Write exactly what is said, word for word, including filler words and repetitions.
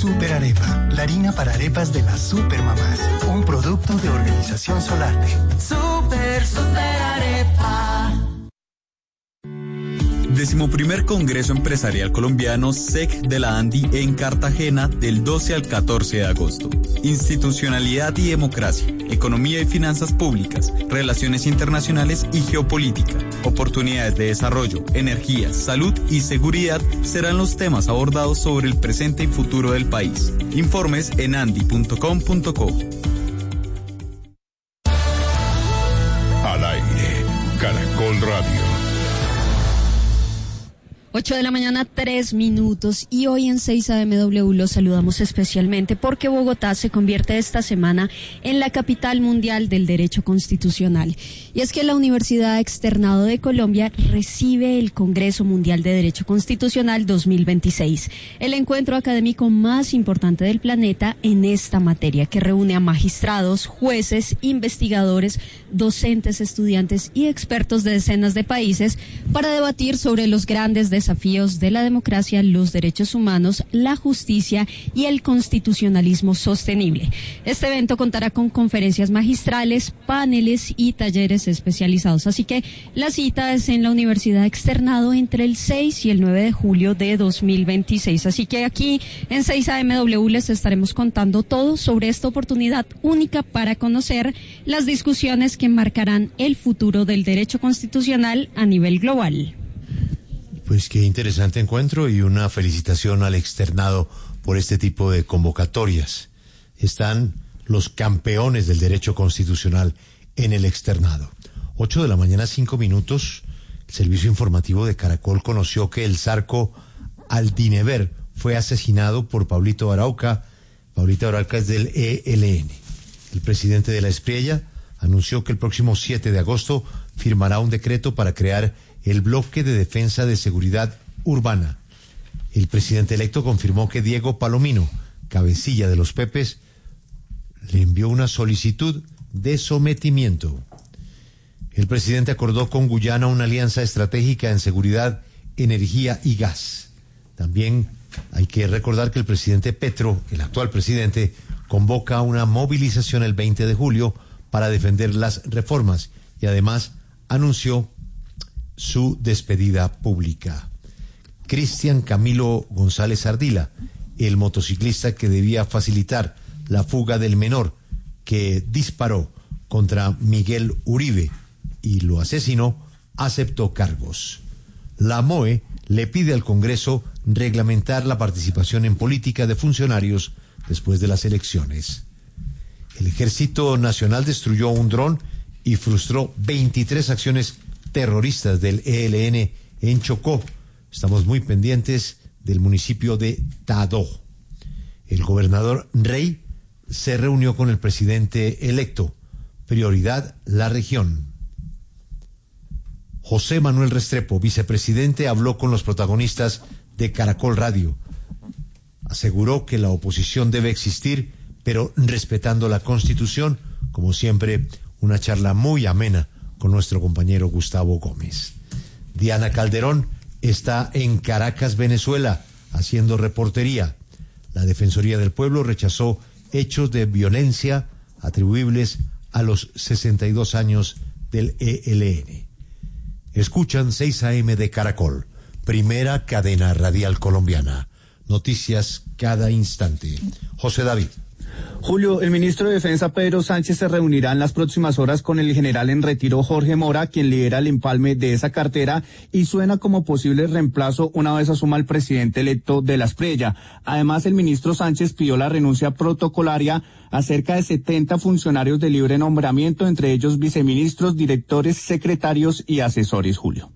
Super Arepa, la harina para arepas de las supermamás. Un producto de Organización Solarte. Super, super arepa. Decimoprimer Congreso Empresarial Colombiano S E C de la ANDI en Cartagena del doce al catorce de agosto. Institucionalidad y democracia, economía y finanzas públicas, relaciones internacionales y geopolítica, oportunidades de desarrollo, energía, salud y seguridad serán los temas abordados sobre el presente y futuro del país. Informes en andi punto com punto co. Al aire, Caracol Radio. ocho de la mañana, tres minutos, y hoy en seis A M W los saludamos especialmente porque Bogotá se convierte esta semana en la capital mundial del derecho constitucional. Y es que la Universidad Externado de Colombia recibe el Congreso Mundial de Derecho Constitucional dos mil veintiséis, el encuentro académico más importante del planeta en esta materia, que reúne a magistrados, jueces, investigadores, docentes, estudiantes y expertos de decenas de países para debatir sobre los grandes desafíos desafíos de la democracia, los derechos humanos, la justicia y el constitucionalismo sostenible. Este evento contará con conferencias magistrales, paneles y talleres especializados. Así que la cita es en la Universidad Externado entre el seis y el nueve de julio de dos mil veintiséis. Así que aquí en seis A M W les estaremos contando todo sobre esta oportunidad única para conocer las discusiones que marcarán el futuro del derecho constitucional a nivel global. Pues qué interesante encuentro y una felicitación al Externado por este tipo de convocatorias. Están los campeones del derecho constitucional en el Externado. Ocho de la mañana, cinco minutos. El servicio informativo de Caracol conoció que el Zarco Aldinever fue asesinado por Pablito Arauca. Pablito Arauca es del E L N. El presidente de la Espriella anunció que el próximo siete de agosto firmará un decreto para crear el bloque de defensa de seguridad urbana. El presidente electo confirmó que Diego Palomino, cabecilla de los Pepes, le envió una solicitud de sometimiento. El presidente acordó con Guyana una alianza estratégica en seguridad, energía y gas. También hay que recordar que el presidente Petro, el actual presidente, convoca una movilización el veinte de julio para defender las reformas y además anunció su despedida pública. Cristian Camilo González Ardila, el motociclista que debía facilitar la fuga del menor que disparó contra Miguel Uribe y lo asesinó, aceptó cargos. La M O E le pide al Congreso reglamentar la participación en política de funcionarios después de las elecciones. El Ejército Nacional destruyó un dron y frustró veintitrés acciones terroristas del E L N en Chocó. Estamos muy pendientes del municipio de Tadó. El gobernador Rey se reunió con el presidente electo. Prioridad, la región. José Manuel Restrepo, vicepresidente, habló con los protagonistas de Caracol Radio. Aseguró que la oposición debe existir, pero respetando la Constitución. Como siempre, una charla muy amena con nuestro compañero Gustavo Gómez. Diana Calderón está en Caracas, Venezuela, haciendo reportería. La Defensoría del Pueblo rechazó hechos de violencia atribuibles a los sesenta y dos años del E L N. Escuchan seis A M de Caracol, primera cadena radial colombiana. Noticias cada instante. José David. Julio, el ministro de Defensa Pedro Sánchez se reunirá en las próximas horas con el general en retiro Jorge Mora, quien lidera el empalme de esa cartera y suena como posible reemplazo una vez asuma el presidente electo de la Espriella. Además, el ministro Sánchez pidió la renuncia protocolaria a cerca de setenta funcionarios de libre nombramiento, entre ellos viceministros, directores, secretarios y asesores, Julio.